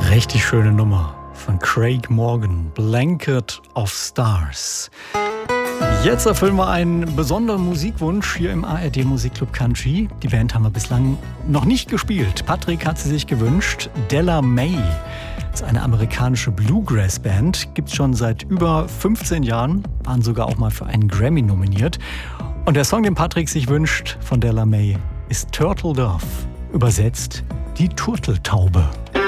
Richtig schöne Nummer von Craig Morgan, Blanket of Stars. Jetzt erfüllen wir einen besonderen Musikwunsch hier im ARD Musikclub Country. Die Band haben wir bislang noch nicht gespielt. Patrick hat sie sich gewünscht. Della Mae ist eine amerikanische Bluegrass-Band. Gibt es schon seit über 15 Jahren. Waren sogar auch mal für einen Grammy nominiert. Und der Song, den Patrick sich wünscht von Della Mae, ist Turtle Dove. Übersetzt die Turteltaube.